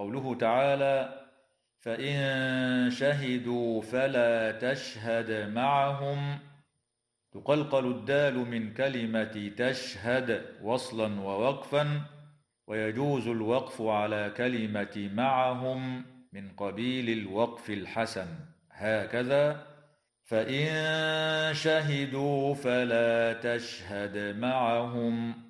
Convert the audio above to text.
قوله تعالى: فإن شهدوا فلا تشهد معهم. تقلقل الدال من كلمة تشهد وصلا ووقفا، ويجوز الوقف على كلمة معهم من قبيل الوقف الحسن، هكذا: فإن شهدوا فلا تشهد معهم.